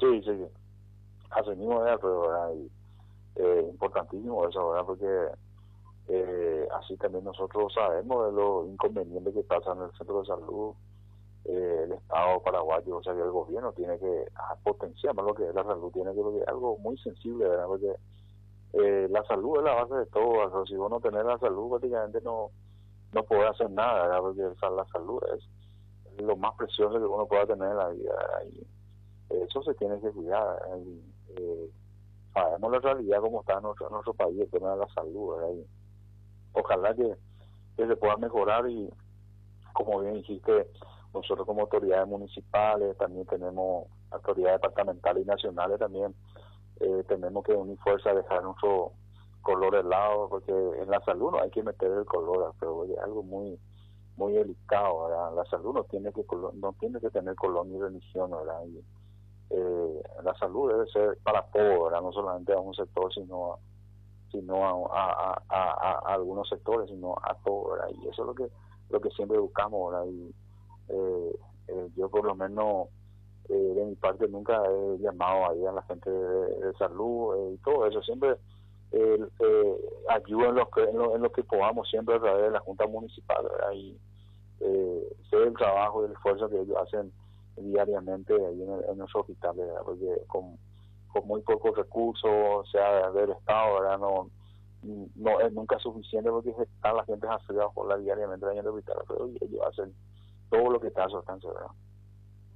Sí, sí, así mismo es, pero ¿verdad? Y, importantísimo eso, ¿verdad? Porque así también nosotros sabemos de los inconvenientes que pasan en el centro de salud. El Estado paraguayo, o sea que el gobierno tiene que potenciar más lo que es la salud, tiene que, porque es algo muy sensible, ¿verdad? Porque la salud es la base de todo, ¿verdad? Si vos no tenés la salud prácticamente no podés hacer nada, ¿verdad? Porque la salud es lo más precioso que uno pueda tener en la vida, ¿verdad? Y eso se tiene que cuidar, ¿verdad? Y, sabemos la realidad como está en nuestro país, el tema de la salud, ¿verdad? Y ojalá que se pueda mejorar y, como bien dijiste, nosotros como autoridades municipales, también tenemos autoridades departamentales y nacionales también, tenemos que unir fuerzas, dejar nuestro color de lado, porque en la salud no hay que meter el color, pero es algo muy delicado, ¿verdad? La salud no tiene que tener color ni religión, ¿verdad? Y, la salud debe ser para todos, ¿verdad? No solamente a un sector, sino a algunos sectores, sino a todos, ¿verdad? Y eso es lo que siempre buscamos, ¿verdad? Y yo por lo menos de mi parte nunca he llamado ahí a la gente de salud y todo eso, siempre ayuda en lo que podamos, siempre a través de la Junta Municipal, ¿verdad? Y sé el trabajo y el esfuerzo que ellos hacen diariamente ahí en los hospitales, ¿verdad? Porque con muy pocos recursos, o sea, del Estado, ¿verdad? No es nunca suficiente, porque está la gente afiliada por la diariamente en el hospital, pero ellos hacen todo lo que está a su alcance, ¿verdad?